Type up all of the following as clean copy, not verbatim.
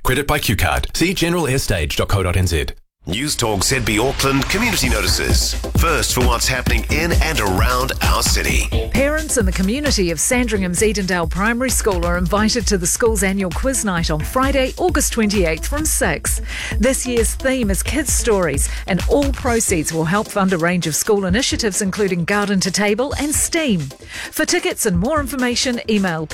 Credit by QCard. See generalair.stage.co.nz. News Talk ZB Auckland community notices. First for what's happening in and around our city. Parents in the community of Sandringham's Edendale Primary School are invited to the school's annual quiz night on Friday, August 28th from 6. This year's theme is Kids Stories, and all proceeds will help fund a range of school initiatives including Garden to Table and STEAM. For tickets and more information, email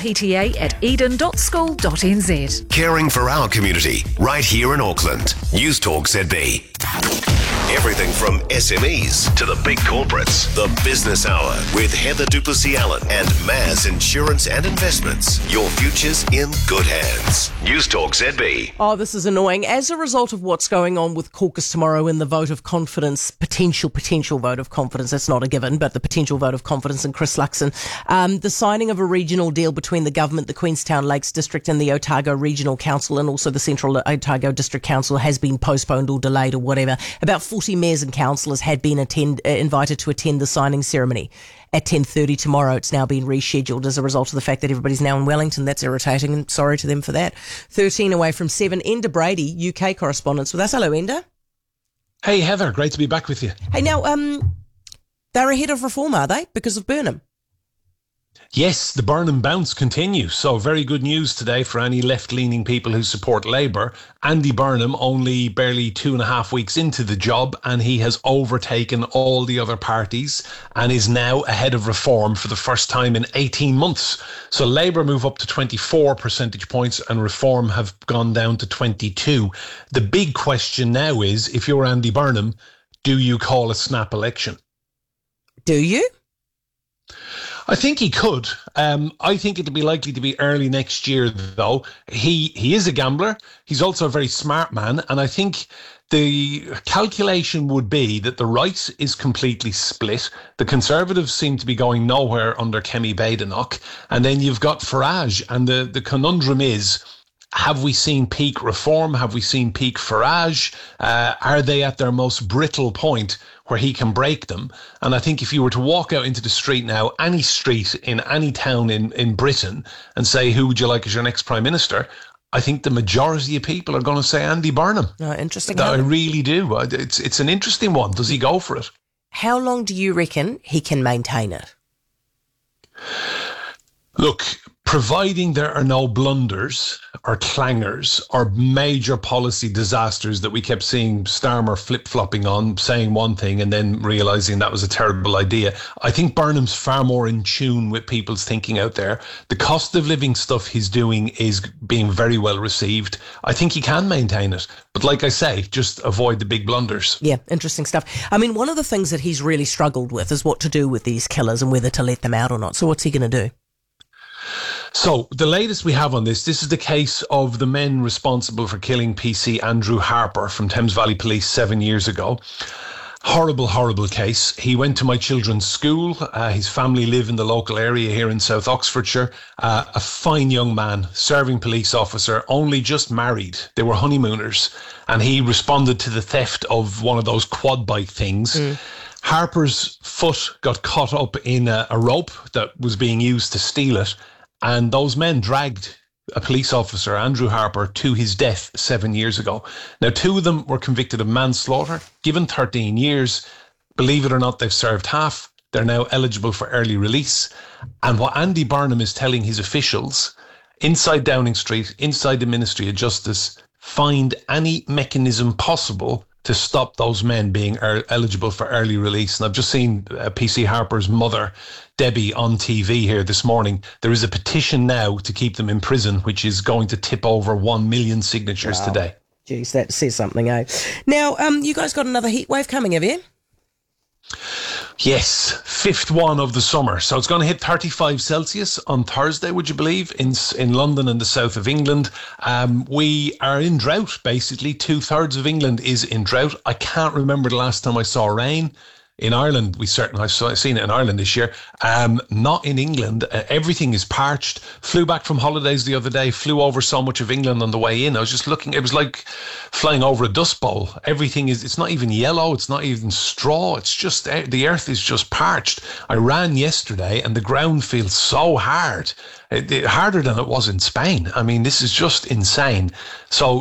pta@eden.school.nz. Caring for our community, right here in Auckland. News Talk ZB. Everything from SMEs to the big corporates. The Business Hour with Heather Duplessis-Allen and Maz Insurance and Investments. Your future's in good hands. News Talk ZB. Oh, this is annoying. As a result of what's going on with caucus tomorrow in the vote of confidence, potential vote of confidence, that's not a given, but the potential vote of confidence in Chris Luxon, the signing of a regional deal between the government, the Queenstown Lakes District and the Otago Regional Council and also the Central Otago District Council has been postponed or delayed or whatever. About 40 mayors and councillors had been invited to attend the signing ceremony at 10:30 tomorrow. It's now been rescheduled as a result of the fact that everybody's now in Wellington. That's irritating, and sorry to them for that. 13 away from 7. Enda Brady, UK correspondent with us. Hello, Enda. Hey, Heather. Great to be back with you. Hey, now, they're ahead of reform, are they? Because of Burnham? Yes, the Burnham bounce continues. So very good news today for any left-leaning people who support Labour. Andy Burnham only barely 2.5 weeks into the job, and he has overtaken all the other parties and is now ahead of reform for the first time in 18 months. So Labour move up to 24 percentage points and reform have gone down to 22. The big question now is, if you're Andy Burnham, do you call a snap election? Do you? I think he could. I think it'll be likely to be early next year, though. He is a gambler. He's also a very smart man. And I think the calculation would be that the right is completely split. The Conservatives seem to be going nowhere under Kemi Badenoch. And then you've got Farage. And the conundrum is, have we seen peak reform? Have we seen peak Farage? Are they at their most brittle point where he can break them? And I think if you were to walk out into the street now, any street in any town in Britain, and say, who would you like as your next Prime Minister? I think the majority of people are going to say Andy Burnham. Oh, interesting. I really do. It's an interesting one. Does he go for it? How long do you reckon he can maintain it? Look, providing there are no blunders or clangers or major policy disasters that we kept seeing Starmer flip-flopping on, saying one thing and then realising that was a terrible idea. I think Burnham's far more in tune with people's thinking out there. The cost of living stuff he's doing is being very well received. I think he can maintain it. But like I say, just avoid the big blunders. Yeah, interesting stuff. I mean, one of the things that he's really struggled with is what to do with these killers and whether to let them out or not. So what's he going to do? So the latest we have on this is the case of the men responsible for killing PC Andrew Harper from Thames Valley Police 7 years ago. Horrible, horrible case. He went to my children's school. His family live in the local area here in South Oxfordshire. A fine young man, serving police officer, only just married. They were honeymooners. And he responded to the theft of one of those quad bike things. Harper's foot got caught up in a rope that was being used to steal it. And those men dragged a police officer, Andrew Harper, to his death 7 years ago. Now, 2 of them were convicted of manslaughter, given 13 years. Believe it or not, they've served half. They're now eligible for early release. And what Andy Burnham is telling his officials, inside Downing Street, inside the Ministry of Justice, find any mechanism possible to stop those men being eligible for early release. And I've just seen PC Harper's mother, Debbie, on TV here this morning. There is a petition now to keep them in prison, which is going to tip over 1 million signatures today. Geez, that says something, eh? Now, you guys got another heat wave coming, have you? Yes, 5th one of the summer. So it's going to hit 35 Celsius on Thursday, would you believe, in London and the south of England. We are in drought, basically. 2/3 of England is in drought. I can't remember the last time I saw rain. In Ireland, I've seen it in Ireland this year. Not in England. Everything is parched. Flew back from holidays the other day, flew over so much of England on the way in. I was just looking, it was like flying over a dust bowl. Everything it's not even yellow, it's not even straw. It's just, the earth is just parched. I ran yesterday and the ground feels so hard. Harder than it was in Spain. I mean, this is just insane. So